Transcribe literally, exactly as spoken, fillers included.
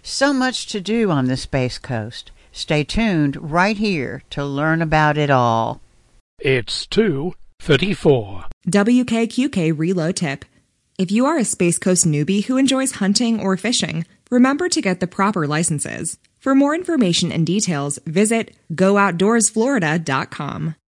So much to do on the Space Coast. Stay tuned right here to learn about it all. It's two thirty-four. W K Q K Reload Tip. If you are a Space Coast newbie who enjoys hunting or fishing, remember to get the proper licenses. For more information and details, visit go outdoors florida dot com.